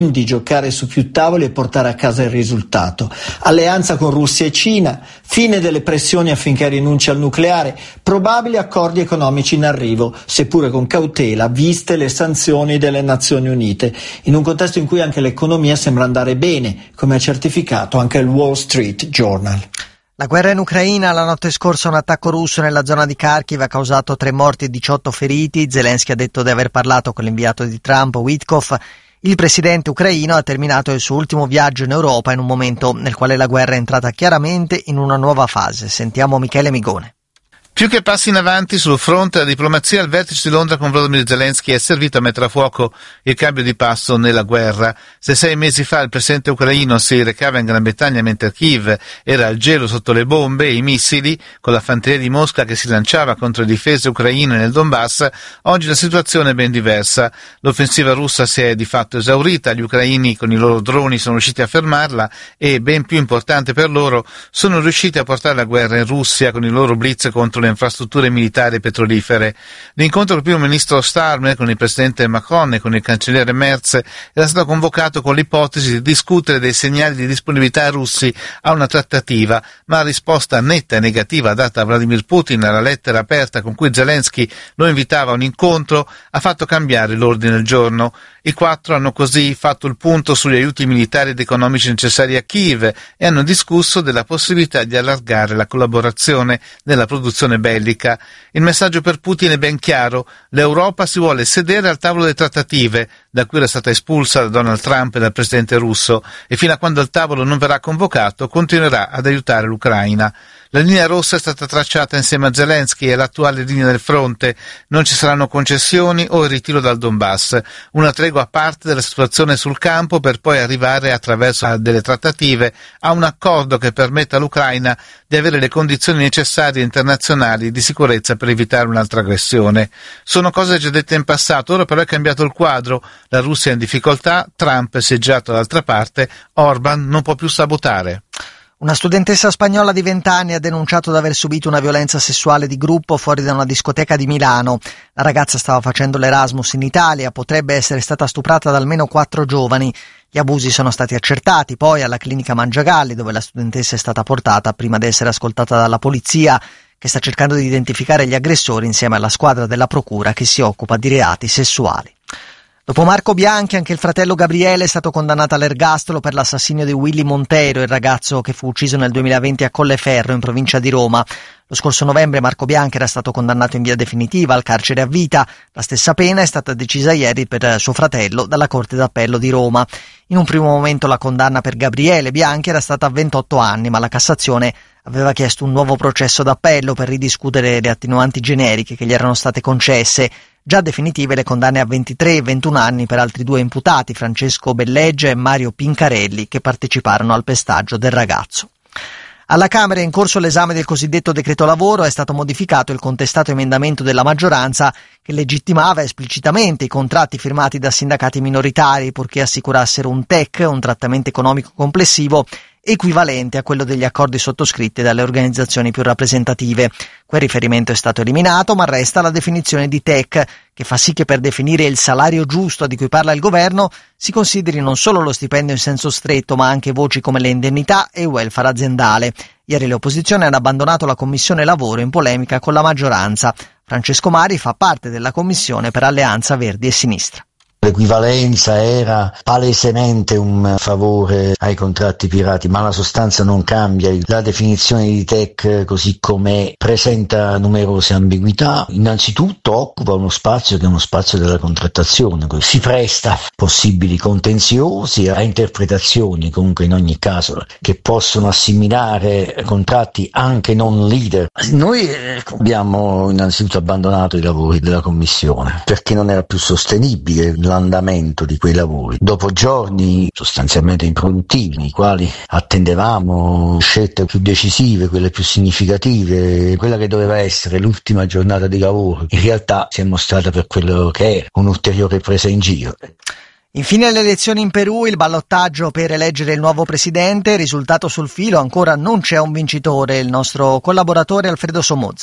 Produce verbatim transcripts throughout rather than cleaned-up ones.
di giocare su più tavoli e portare a casa il risultato. Alleanza con Russia e Cina, fine delle pressioni affinché rinunci al nucleare, probabili accordi economici in arrivo, seppure con cautela, viste le sanzioni delle Nazioni Unite, in un contesto in cui anche l'economia sembra andare bene, come ha certificato anche il Wall Street Journal. La guerra in Ucraina, la notte scorsa un attacco russo nella zona di Kharkiv ha causato tre morti e diciotto feriti. Zelensky ha detto di aver parlato con l'inviato di Trump, Witkoff. Il presidente ucraino ha terminato il suo ultimo viaggio in Europa in un momento nel quale la guerra è entrata chiaramente in una nuova fase. Sentiamo Michele Migone. Più che passi in avanti sul fronte della diplomazia, il vertice di Londra con Volodymyr Zelensky è servito a mettere a fuoco il cambio di passo nella guerra. Se sei mesi fa il presidente ucraino si recava in Gran Bretagna mentre Kiev era al gelo sotto le bombe e i missili, con la fanteria di Mosca che si lanciava contro le difese ucraine nel Donbass, oggi la situazione è ben diversa. L'offensiva russa si è di fatto esaurita, gli ucraini con i loro droni sono riusciti a fermarla e, ben più importante per loro, sono riusciti a portare la guerra in Russia con i loro blitz contro le infrastrutture militari e petrolifere. L'incontro del primo ministro Starmer con il presidente Macron e con il cancelliere Merz era stato convocato con l'ipotesi di discutere dei segnali di disponibilità russi a una trattativa, ma la risposta netta e negativa data a Vladimir Putin alla lettera aperta con cui Zelensky lo invitava a un incontro ha fatto cambiare l'ordine del giorno. I quattro hanno così fatto il punto sugli aiuti militari ed economici necessari a Kiev e hanno discusso della possibilità di allargare la collaborazione nella produzione bellica. Il messaggio per Putin è ben chiaro: l'Europa si vuole sedere al tavolo delle trattative, da cui era stata espulsa da Donald Trump e dal presidente russo, e fino a quando il tavolo non verrà convocato continuerà ad aiutare l'Ucraina. La linea rossa è stata tracciata insieme a Zelensky e l'attuale linea del fronte. Non ci saranno concessioni o il ritiro dal Donbass. Una tregua a parte della situazione sul campo per poi arrivare, attraverso delle trattative, a un accordo che permetta all'Ucraina di avere le condizioni necessarie internazionali di sicurezza per evitare un'altra aggressione. Sono cose già dette in passato, ora però è cambiato il quadro. La Russia è in difficoltà, Trump è seggiato dall'altra parte, Orban non può più sabotare. Una studentessa spagnola di venti anni ha denunciato di aver subito una violenza sessuale di gruppo fuori da una discoteca di Milano. La ragazza stava facendo l'Erasmus in Italia, potrebbe essere stata stuprata da almeno quattro giovani. Gli abusi sono stati accertati poi alla clinica Mangiagalli, dove la studentessa è stata portata prima di essere ascoltata dalla polizia, che sta cercando di identificare gli aggressori insieme alla squadra della procura che si occupa di reati sessuali. Dopo Marco Bianchi, anche il fratello Gabriele è stato condannato all'ergastolo per l'assassinio di Willy Montero, il ragazzo che fu ucciso nel duemilaventi a Colleferro, in provincia di Roma. Lo scorso novembre Marco Bianchi era stato condannato in via definitiva al carcere a vita. La stessa pena è stata decisa ieri per suo fratello dalla Corte d'Appello di Roma. In un primo momento la condanna per Gabriele Bianchi era stata a ventotto anni, ma la Cassazione aveva chiesto un nuovo processo d'appello per ridiscutere le attenuanti generiche che gli erano state concesse. Già definitive le condanne a ventitré e ventuno anni per altri due imputati, Francesco Belleggia e Mario Pincarelli, che parteciparono al pestaggio del ragazzo. Alla Camera è in corso l'esame del cosiddetto decreto lavoro, è stato modificato il contestato emendamento della maggioranza che legittimava esplicitamente i contratti firmati da sindacati minoritari purché assicurassero un T E C, un trattamento economico complessivo, equivalente a quello degli accordi sottoscritti dalle organizzazioni più rappresentative. Quel riferimento è stato eliminato, ma resta la definizione di T E C, che fa sì che per definire il salario giusto di cui parla il governo si consideri non solo lo stipendio in senso stretto, ma anche voci come le indennità e il welfare aziendale. Ieri le opposizioni hanno abbandonato la Commissione Lavoro in polemica con la maggioranza. Francesco Mari fa parte della Commissione per Alleanza Verdi e Sinistra. L'equivalenza era palesemente un favore ai contratti pirati, ma la sostanza non cambia. La definizione di T E C, così com'è, presenta numerose ambiguità. Innanzitutto occupa uno spazio che è uno spazio della contrattazione, si presta a possibili contenziosi, a interpretazioni comunque in ogni caso che possono assimilare contratti anche non leader. Noi abbiamo innanzitutto abbandonato i lavori della Commissione perché non era più sostenibile l'andamento di quei lavori. Dopo giorni sostanzialmente improduttivi, nei quali attendevamo scelte più decisive, quelle più significative, quella che doveva essere l'ultima giornata di lavoro, in realtà si è mostrata per quello che era, un'ulteriore presa in giro. Infine le elezioni in Perù, il ballottaggio per eleggere il nuovo presidente, risultato sul filo, ancora non c'è un vincitore. Il nostro collaboratore Alfredo Somoza.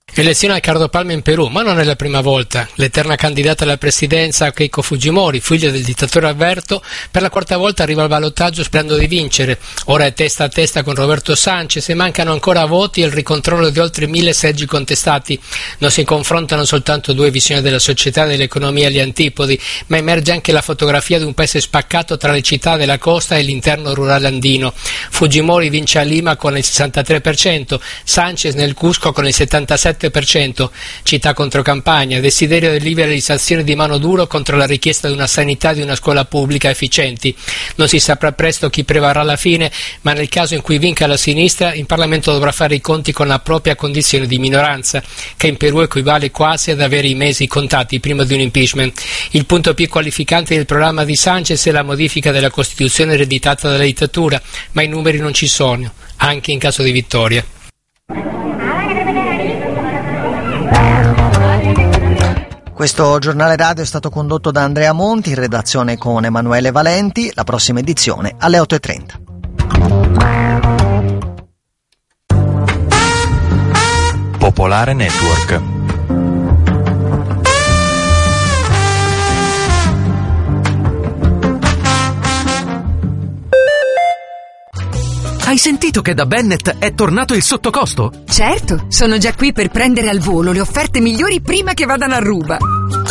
Elezione a Ricardo Palma in Perù, ma non è la prima volta. L'eterna candidata alla presidenza Keiko Fujimori, figlia del dittatore Alberto, per la quarta volta arriva al ballottaggio sperando di vincere. Ora è testa a testa con Roberto Sanchez e mancano ancora voti e il ricontrollo di oltre mille seggi contestati. Non si confrontano soltanto due visioni della società e dell'economia agli antipodi, ma emerge anche la fotografia di un paese spaccato tra le città della costa e l'interno rurale andino. Fujimori vince a Lima con il sessantatré per cento, Sanchez nel Cusco con il settantasette per cento. Città contro campagna, desiderio di liberalizzazione di Maduro contro la richiesta di una sanità e di una scuola pubblica efficienti. Non si saprà presto chi prevarrà alla fine, ma nel caso in cui vinca la sinistra, il Parlamento dovrà fare i conti con la propria condizione di minoranza, che in Perù equivale quasi ad avere i mesi contati prima di un impeachment. Il punto più qualificante del programma di Sanchez è la modifica della Costituzione ereditata dalla dittatura, ma i numeri non ci sono, anche in caso di vittoria. Questo giornale radio è stato condotto da Andrea Monti, in redazione con Emanuele Valenti. La prossima edizione alle otto e trenta. Popolare Network. Hai sentito che da Bennett è tornato il sottocosto? Certo, sono già qui per prendere al volo le offerte migliori prima che vadano a ruba.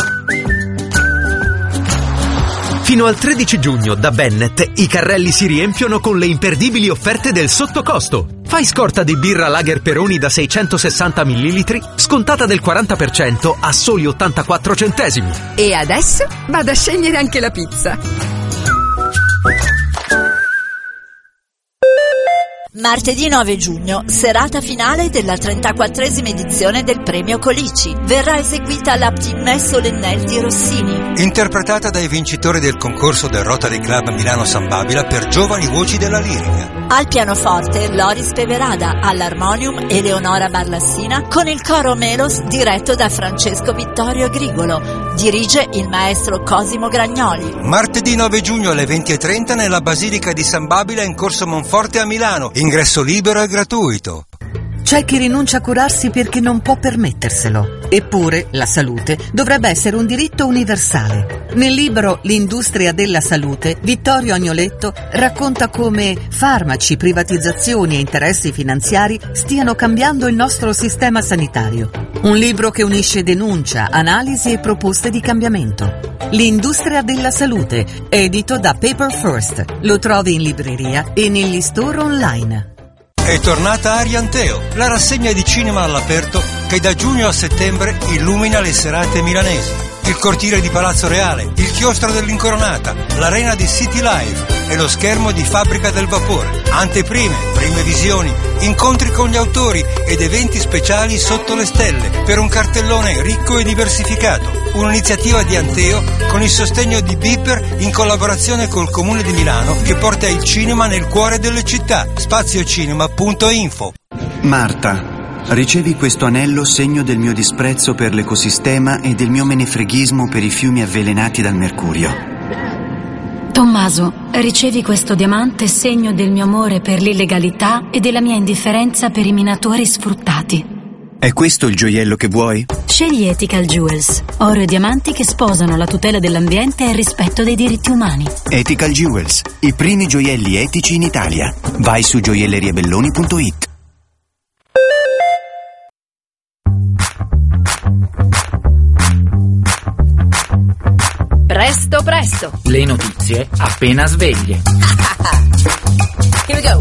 Fino al tredici giugno da Bennett i carrelli si riempiono con le imperdibili offerte del sottocosto. Fai scorta di birra Lager Peroni da seicentosessanta millilitri, scontata del quaranta per cento a soli ottantaquattro centesimi. E adesso vado a scegliere anche la pizza. Martedì nove giugno, serata finale della trentaquattresima edizione del Premio Colici. Verrà eseguita l'Aptimme Solennel di Rossini, interpretata dai vincitori del concorso del Rotary Club Milano San Babila per giovani voci della lirica. Al pianoforte Loris Peverada, all'armonium Eleonora Barlassina, con il coro Melos diretto da Francesco Vittorio Grigolo. Dirige il maestro Cosimo Gragnoli. Martedì nove giugno alle venti e trenta nella Basilica di San Babila in Corso Monforte a Milano. Ingresso libero e gratuito. C'è chi rinuncia a curarsi perché non può permetterselo. Eppure la salute dovrebbe essere un diritto universale. Nel libro L'industria della salute, Vittorio Agnoletto racconta come farmaci, privatizzazioni e interessi finanziari stiano cambiando il nostro sistema sanitario. Un libro che unisce denuncia, analisi e proposte di cambiamento. L'industria della salute, edito da Paper First. Lo trovi in libreria e negli store online. È tornata Arianteo, la rassegna di cinema all'aperto che da giugno a settembre illumina le serate milanesi. Il cortile di Palazzo Reale, il chiostro dell'Incoronata, l'arena di City Live e lo schermo di Fabbrica del Vapore. Anteprime, prime visioni, incontri con gli autori ed eventi speciali sotto le stelle per un cartellone ricco e diversificato. Un'iniziativa di Anteo con il sostegno di Beeper in collaborazione col Comune di Milano che porta il cinema nel cuore delle città. spaziocinema punto info. Marta, ricevi questo anello segno del mio disprezzo per l'ecosistema e del mio menefreghismo per i fiumi avvelenati dal mercurio. Tommaso, ricevi questo diamante segno del mio amore per l'illegalità e della mia indifferenza per i minatori sfruttati. È questo il gioiello che vuoi? Scegli Ethical Jewels, oro e diamanti che sposano la tutela dell'ambiente e il rispetto dei diritti umani. Ethical Jewels, i primi gioielli etici in Italia. Vai su gioielleriabelloni punto it. Presto presto, le notizie appena sveglie. Here we go.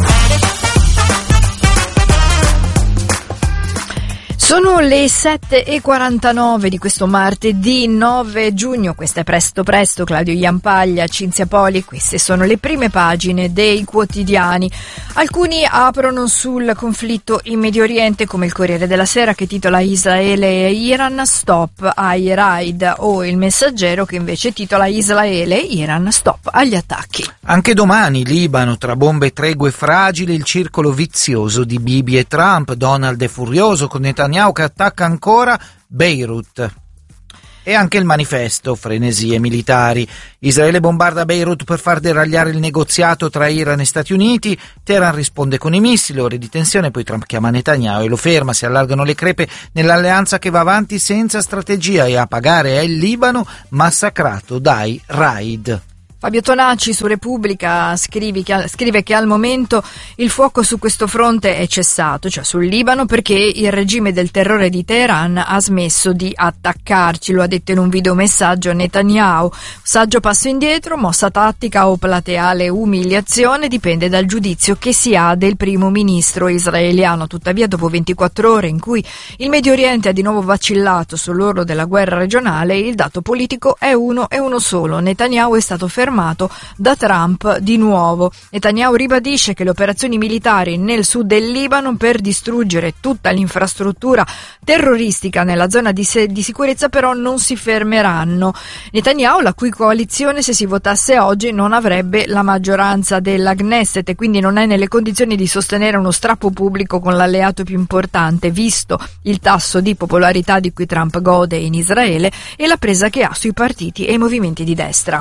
Sono le sette e quarantanove di questo martedì nove giugno, questa è Presto Presto, Claudio Iampaglia, Cinzia Poli, queste sono le prime pagine dei quotidiani. Alcuni aprono sul conflitto in Medio Oriente, come il Corriere della Sera che titola Israele e Iran, stop ai raid, o il Messaggero che invece titola Israele e Iran, stop agli attacchi. Anche domani Libano, tra bombe e tregue fragili, il circolo vizioso di Bibi e Trump, Donald è furioso con Netanyahu che attacca ancora Beirut. E anche il manifesto, frenesie militari. Israele bombarda Beirut per far deragliare il negoziato tra Iran e Stati Uniti, Teheran risponde con i missili, ore di tensione, poi Trump chiama Netanyahu e lo ferma, si allargano le crepe nell'alleanza che va avanti senza strategia e a pagare è il Libano massacrato dai raid. Fabio Tonacci su Repubblica scrive che, scrive che al momento il fuoco su questo fronte è cessato, cioè sul Libano, perché il regime del terrore di Teheran ha smesso di attaccarci, lo ha detto in un videomessaggio Netanyahu. Saggio passo indietro, mossa tattica o plateale umiliazione dipende dal giudizio che si ha del primo ministro israeliano. Tuttavia, dopo ventiquattro ore in cui il Medio Oriente ha di nuovo vacillato sull'orlo della guerra regionale, il dato politico è uno e uno solo: Netanyahu è stato fermato da Trump di nuovo. Netanyahu ribadisce che le operazioni militari nel sud del Libano per distruggere tutta l'infrastruttura terroristica nella zona di, se- di sicurezza però non si fermeranno. Netanyahu, la cui coalizione, se si votasse oggi, non avrebbe la maggioranza della Knesset e quindi non è nelle condizioni di sostenere uno strappo pubblico con l'alleato più importante, visto il tasso di popolarità di cui Trump gode in Israele e la presa che ha sui partiti e i movimenti di destra.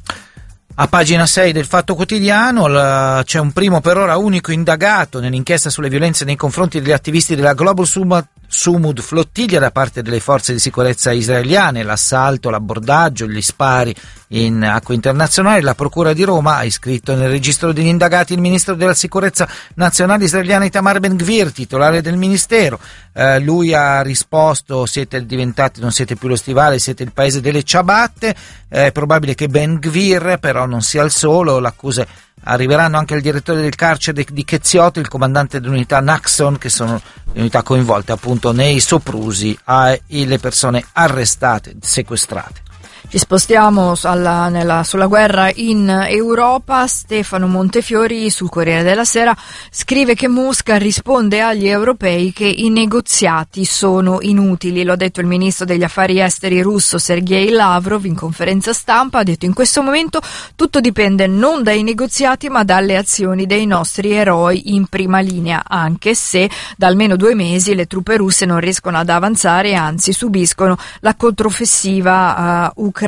A pagina sei del Fatto Quotidiano la, c'è un primo per ora unico indagato nell'inchiesta sulle violenze nei confronti degli attivisti della Global Sumud Flottiglia da parte delle forze di sicurezza israeliane, l'assalto, l'abbordaggio, gli spari in acque internazionali. La Procura di Roma ha iscritto nel registro degli indagati il ministro della sicurezza nazionale israeliana Itamar Ben-Gvir, titolare del ministero. Eh, lui ha risposto: siete diventati, non siete più lo stivale, siete il paese delle ciabatte. È probabile che Ben-Gvir però non sia il solo, l'accuse arriveranno anche al direttore del carcere di Cheziot, il comandante dell'unità Naxon, che sono le unità coinvolte appunto nei soprusi alle persone arrestate, sequestrate. Ci spostiamo alla, nella, sulla guerra in Europa. Stefano Montefiori sul Corriere della Sera scrive che Mosca risponde agli europei che i negoziati sono inutili. Lo ha detto il ministro degli affari esteri russo Sergei Lavrov in conferenza stampa. Ha detto: in questo momento tutto dipende non dai negoziati ma dalle azioni dei nostri eroi in prima linea, anche se da almeno due mesi le truppe russe non riescono ad avanzare e anzi subiscono la controffensiva uh, ucraina.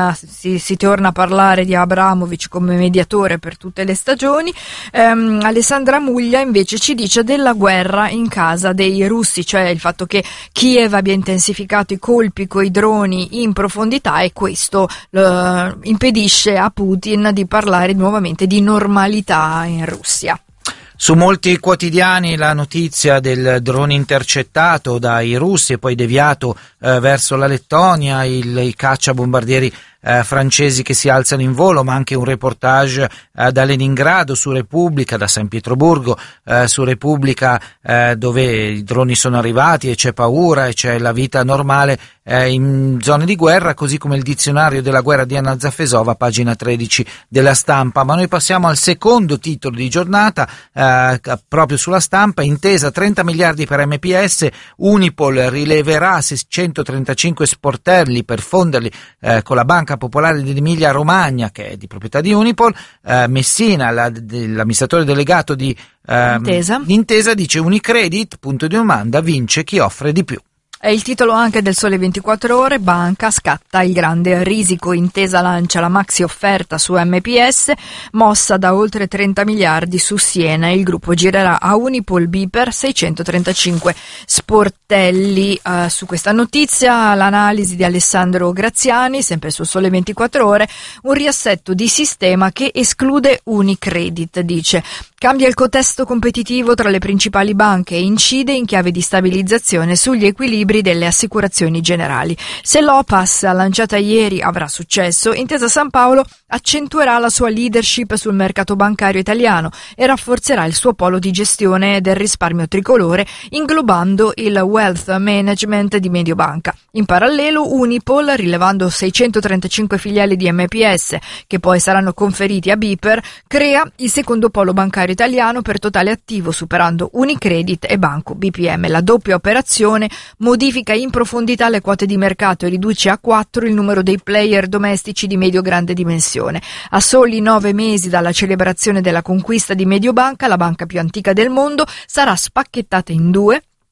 Si, si torna a parlare di Abramovic come mediatore per tutte le stagioni. ehm, Alessandra Muglia invece ci dice della guerra in casa dei russi, cioè il fatto che Kiev abbia intensificato i colpi coi droni in profondità e questo eh, impedisce a Putin di parlare nuovamente di normalità in Russia. Su molti quotidiani la notizia del drone intercettato dai russi e poi deviato eh, verso la Lettonia, il, i cacciabombardieri eh, francesi che si alzano in volo, ma anche un reportage eh, da Leningrado su Repubblica, da San Pietroburgo eh, su Repubblica, eh, dove i droni sono arrivati e c'è paura e c'è la vita normale eh, in zone di guerra, così come il dizionario della guerra di Anna Zafesova, pagina tredici della Stampa. Ma noi passiamo al secondo titolo di giornata, eh, proprio sulla Stampa: intesa trenta miliardi per M P S, Unipol rileverà seicentotrentacinque sportelli per fonderli eh, con la Banca Popolare dell'Emilia Romagna, che è di proprietà di Unipol. eh, Messina, la, l'amministratore delegato di eh, Intesa. Intesa, dice: Unicredit, punto di domanda, vince chi offre di più. È il titolo anche del Sole ventiquattro Ore. Banca scatta il grande risico. Intesa lancia la maxi offerta su M P S, mossa da oltre trenta miliardi su Siena. Il gruppo girerà a Unipol B per seicentotrentacinque sportelli. Uh, su questa notizia l'analisi di Alessandro Graziani, sempre sul Sole ventiquattro Ore. Un riassetto di sistema che esclude Unicredit, dice. Cambia il contesto competitivo tra le principali banche e incide in chiave di stabilizzazione sugli equilibri delle assicurazioni generali. Se l'Opas, lanciata ieri, avrà successo, Intesa Sanpaolo accentuerà la sua leadership sul mercato bancario italiano e rafforzerà il suo polo di gestione del risparmio tricolore, inglobando il wealth management di Mediobanca. In parallelo, Unipol, rilevando seicentotrentacinque filiali di M P S che poi saranno conferiti a Biper, crea il secondo polo bancario italiano per totale attivo, superando Unicredit e Banco B P M. La doppia operazione modifica in profondità le quote di mercato e riduce a quattro il numero dei player domestici di medio-grande dimensione. A soli nove mesi dalla celebrazione della conquista di Mediobanca, la banca più antica del mondo sarà spacchettata in due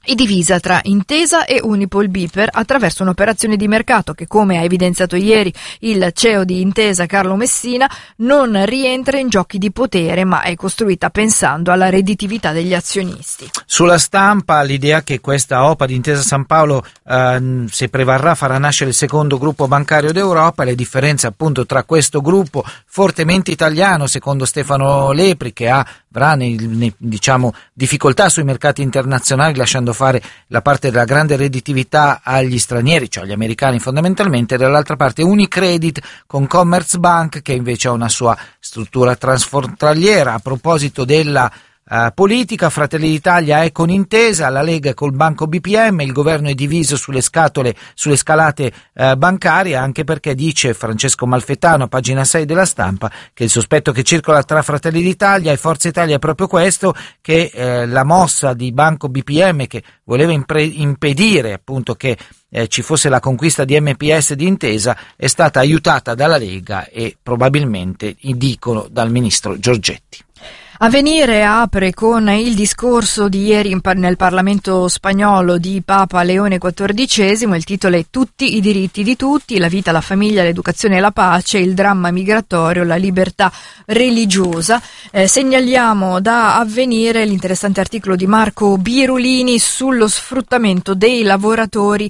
è divisa tra Intesa e Unipol Biper attraverso un'operazione di mercato che, come ha evidenziato ieri il C E O di Intesa Carlo Messina, non rientra in giochi di potere ma è costruita pensando alla redditività degli azionisti. Sulla stampa l'idea che questa O P A di Intesa San Paolo, eh, se prevarrà, farà nascere il secondo gruppo bancario d'Europa, e le differenze appunto tra questo gruppo fortemente italiano, secondo Stefano Lepri, che ha avrà nei, nei, diciamo difficoltà sui mercati internazionali, lasciando fare la parte della grande redditività agli stranieri, cioè agli americani fondamentalmente, e dall'altra parte Unicredit con Commerzbank, che invece ha una sua struttura transfrontaliera. A proposito della Uh, politica, Fratelli d'Italia è con Intesa, la Lega è col Banco B P M, il governo è diviso sulle scatole, sulle scalate uh, bancarie, anche perché dice Francesco Malfettano a pagina sei della Stampa che il sospetto che circola tra Fratelli d'Italia e Forza Italia è proprio questo, che uh, la mossa di Banco B P M, che voleva impre- impedire appunto che eh, ci fosse la conquista di M P S di Intesa, è stata aiutata dalla Lega e probabilmente, dicono, dal ministro Giorgetti. Avvenire apre con il discorso di ieri in, nel Parlamento spagnolo di Papa Leone quattordicesimo. Il titolo è Tutti i diritti di tutti, la vita, la famiglia, l'educazione e la pace, il dramma migratorio, la libertà religiosa. Eh, segnaliamo da Avvenire l'interessante articolo di Marco Birulini sullo sfruttamento dei lavoratori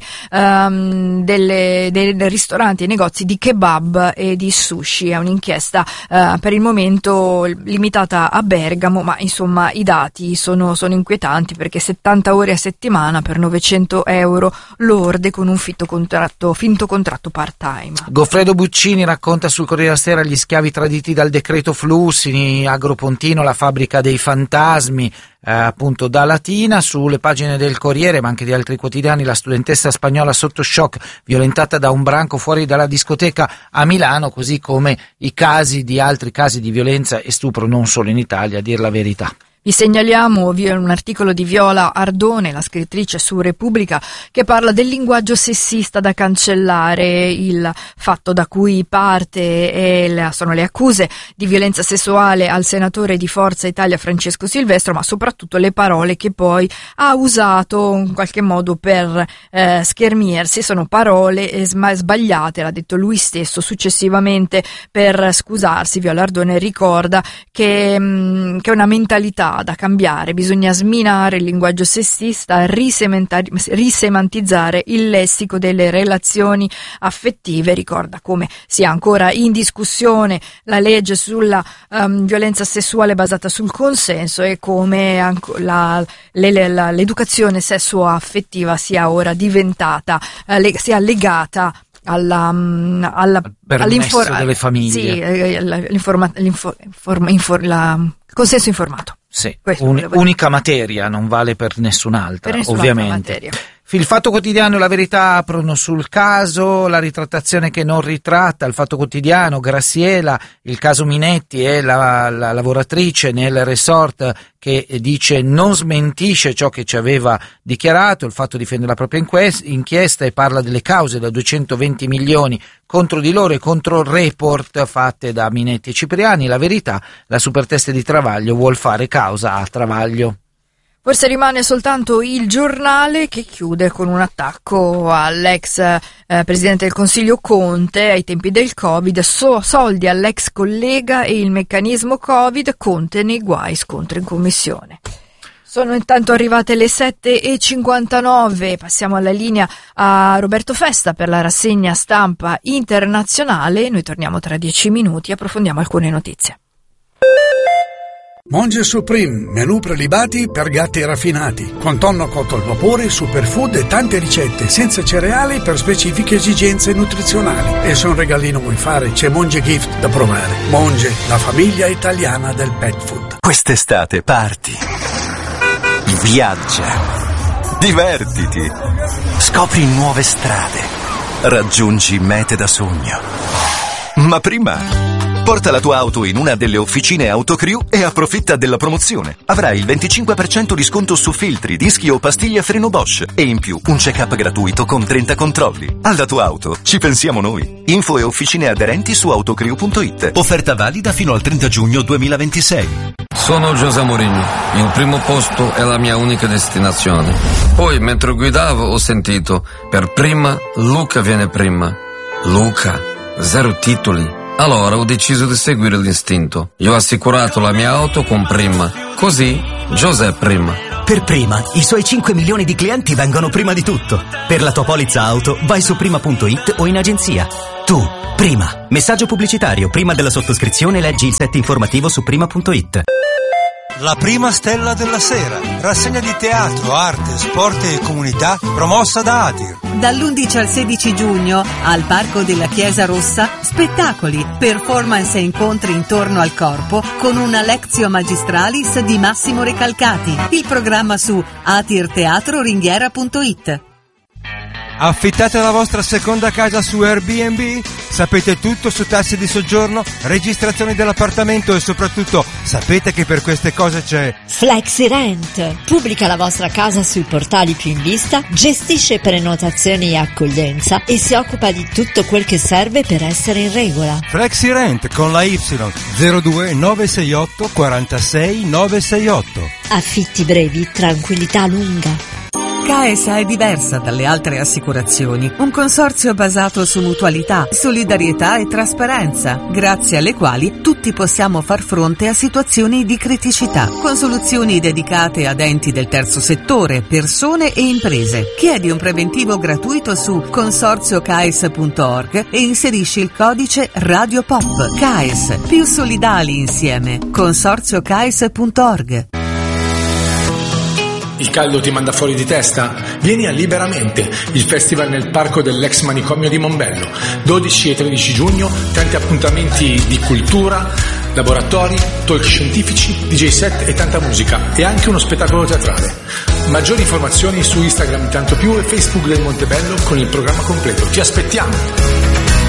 ehm, delle, dei ristoranti e negozi di kebab e di sushi. È un'inchiesta eh, per il momento limitata a Bergamo, ma insomma i dati sono, sono inquietanti, perché settanta ore a settimana per novecento euro lorde con un finto contratto, finto contratto part-time. Goffredo Buccini racconta sul Corriere della Sera gli schiavi traditi dal decreto flussi, Agropontino, la fabbrica dei fantasmi, eh, appunto da Latina. Sulle pagine del Corriere, ma anche di altri quotidiani, la studentessa spagnola sotto shock, violentata da un branco fuori dalla discoteca a Milano, così come i casi di altri casi di violenza e stupro non solo in Italia, a dir la verità. Vi segnaliamo un articolo di Viola Ardone, la scrittrice su Repubblica, che parla del linguaggio sessista da cancellare. Il fatto da cui parte è la, sono le accuse di violenza sessuale al senatore di Forza Italia Francesco Silvestro, ma soprattutto le parole che poi ha usato in qualche modo per eh, schermirsi. Sono parole eh, sbagliate, l'ha detto lui stesso successivamente per scusarsi. Viola Ardone ricorda che, mh, che è una mentalità da cambiare, bisogna sminare il linguaggio sessista, risemantizzare il lessico delle relazioni affettive. Ricorda come sia ancora in discussione la legge sulla um, violenza sessuale basata sul consenso e come anco la, le, la, l'educazione sessuo-affettiva sia ora diventata, uh, le, sia legata alla, um, alla permesso delle famiglie. Sì, l'informa, l'infor, informa, infor, la consenso informato. Sì, un, unica materia, non vale per nessun'altra, per nessun'altra ovviamente. Materia. Il Fatto Quotidiano e La Verità aprono sul caso, la ritrattazione che non ritratta. Il Fatto Quotidiano, Graziella, il caso Minetti e la, la lavoratrice nel resort che dice non smentisce ciò che ci aveva dichiarato. Il Fatto difende la propria inchiesta e parla delle cause da duecentoventi milioni contro di loro e contro il report fatte da Minetti e Cipriani. La Verità, la superteste di Travaglio vuol fare causa a Travaglio. Forse rimane soltanto Il Giornale, che chiude con un attacco all'ex eh, Presidente del Consiglio Conte ai tempi del Covid, so, soldi all'ex collega e il meccanismo Covid, Conte nei guai, scontro in commissione. Sono intanto arrivate le sette e cinquantanove, passiamo alla linea a Roberto Festa per la rassegna stampa internazionale. Noi torniamo tra dieci minuti e approfondiamo alcune notizie. Monge Supreme, menù prelibati per gatti raffinati, con tonno cotto al vapore, superfood e tante ricette senza cereali per specifiche esigenze nutrizionali. E se un regalino vuoi fare, c'è Monge Gift da provare. Monge, la famiglia italiana del pet food. Quest'estate parti, viaggia, divertiti, scopri nuove strade, raggiungi mete da sogno. Ma prima porta la tua auto in una delle officine Autocrew e approfitta della promozione. Avrai il venticinque per cento di sconto su filtri, dischi o pastiglie a freno Bosch e in più un check-up gratuito con trenta controlli. Alla tua auto ci pensiamo noi. Info e officine aderenti su autocrew punto it. Offerta valida fino al trenta giugno duemilaventisei. Sono José Mourinho, il primo posto è la mia unica destinazione. Poi, mentre guidavo, ho sentito, per prima, Luca viene prima. Luca, zero titoli. Allora ho deciso di seguire l'istinto. Io ho assicurato la mia auto con Prima. Così, José prima. Per Prima, i suoi cinque milioni di clienti vengono prima di tutto. Per la tua polizza auto, vai su prima punto it o in agenzia. Tu, Prima. Messaggio pubblicitario. Prima della sottoscrizione leggi il set informativo su prima punto it. La prima stella della sera, rassegna di teatro, arte, sport e comunità promossa da Adir. Dall'undici al sedici giugno al Parco della Chiesa Rossa, spettacoli, performance e incontri intorno al corpo con una Lectio Magistralis di Massimo Recalcati. Il programma su atirteatroringhiera punto it. Affittate la vostra seconda casa su Airbnb? Sapete tutto su tassi di soggiorno, registrazioni dell'appartamento e soprattutto sapete che per queste cose c'è FlexiRent. Pubblica la vostra casa sui portali più in vista, gestisce prenotazioni e accoglienza e si occupa di tutto quel che serve per essere in regola. FlexiRent con la Y zero due nove sei otto quarantasei nove sei otto. Affitti brevi, tranquillità lunga. Caesa è diversa dalle altre assicurazioni, un consorzio basato su mutualità, solidarietà e trasparenza, grazie alle quali tutti possiamo far fronte a situazioni di criticità, con soluzioni dedicate ad enti del terzo settore, persone e imprese. Chiedi un preventivo gratuito su consorzio caes punto org e inserisci il codice RadioPop. Caes, più solidali insieme. consorzio caes punto org. Il caldo ti manda fuori di testa? Vieni a Liberamente, il festival nel parco dell'ex manicomio di Mombello. dodici e tredici giugno, tanti appuntamenti di cultura, laboratori, talk scientifici, D J set e tanta musica e anche uno spettacolo teatrale. Maggiori informazioni su Instagram Tanto Più e Facebook del Montebello con il programma completo. Ti aspettiamo!